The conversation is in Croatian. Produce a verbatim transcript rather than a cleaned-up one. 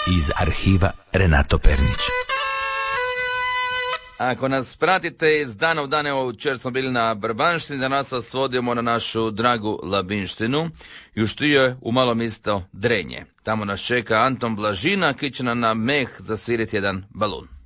iz arhiva Renato Pernić. Ako nas pratite iz dana u dan, evo učer smo bili na Brbanštini, danas vas vodimo na našu dragu Labinštinu, još tu je u malo mjesto Drenje. Tamo nas čeka Anton Blažina, ki će nam na meh zasviriti jedan balun.